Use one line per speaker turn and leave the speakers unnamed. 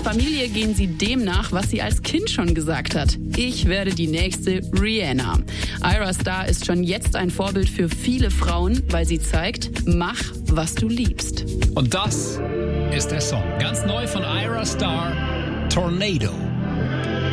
Familie gehen sie dem nach, was sie als Kind schon gesagt hat. Ich werde die nächste Rihanna. Ayra Starr ist schon jetzt ein Vorbild für viele Frauen, weil sie zeigt, mach, was du liebst.
Und das ist der Song. Ganz neu von Ayra Starr, Tornado.